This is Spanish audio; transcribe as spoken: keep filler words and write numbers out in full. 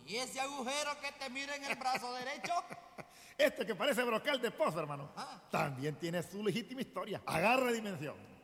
¿Y ese agujero que te mira en el brazo derecho? Este que parece brocal de pozo, hermano, Ah. también tiene su legítima historia. Agarre dimensión.